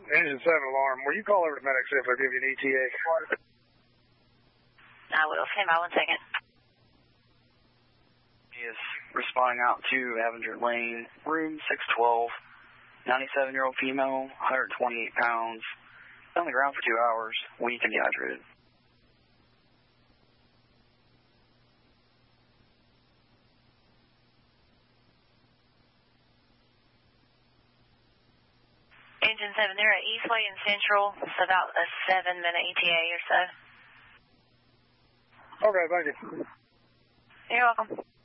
Engine 7 alarm. Will you call over to Medic see if they'll give you an ETA? I will. Stand by 1 second. He is responding out to Avenger Lane, room 612, 97-year-old female, 128 pounds, on the ground for 2 hours, weak and dehydrated. Engine 7, they're at Eastway and Central. It's about a 7-minute ETA or so. Okay, thank you. You're welcome.